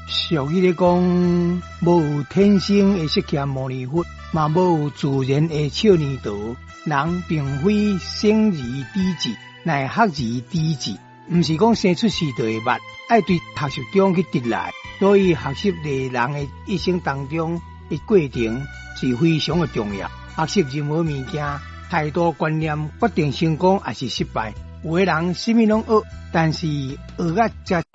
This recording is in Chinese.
俗语咧讲，无有天生的识剑模拟法，嘛无有自然的少年道。人并非生而知字，乃学而知字。毋是讲生出世就会捌，爱对学习中去得来。所以学习在人的一生当中的过程是非常的重要。学习任何物件，态度观念决定成功还是失败。有的人什么拢学，但是学啊才